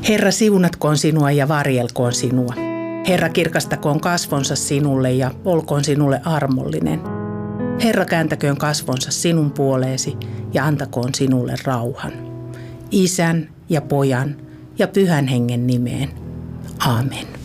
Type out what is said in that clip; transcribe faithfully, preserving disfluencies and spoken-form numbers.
Herra siunatkoon sinua ja varjelkoon sinua. Herra kirkastakoon kasvonsa sinulle ja olkoon sinulle armollinen. Herra kääntäköön kasvonsa sinun puoleesi ja antakoon sinulle rauhan. Isän ja Pojan ja Pyhän Hengen nimeen. Aamen.